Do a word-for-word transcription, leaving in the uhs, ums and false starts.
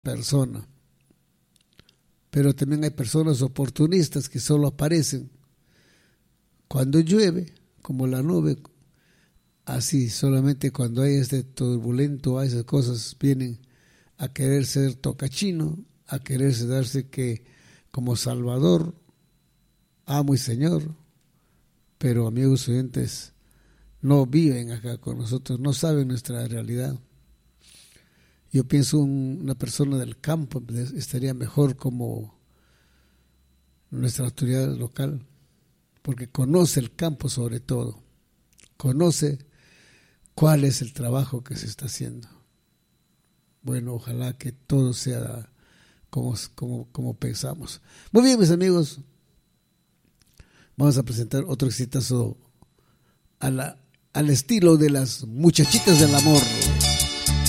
persona. Pero también hay personas oportunistas que solo aparecen cuando llueve, como la nube, así solamente cuando hay este turbulento, a esas cosas vienen a querer ser tocachino, a quererse darse que como Salvador, amo y Señor, pero amigos oyentes, no viven acá con nosotros, no saben nuestra realidad. Yo pienso un, una persona del campo estaría mejor como nuestra autoridad local, porque conoce el campo sobre todo, conoce cuál es el trabajo que se está haciendo. Bueno, ojalá que todo sea como, como, como pensamos. Muy bien, mis amigos, vamos a presentar otro exitazo a la, al estilo de las muchachitas del amor.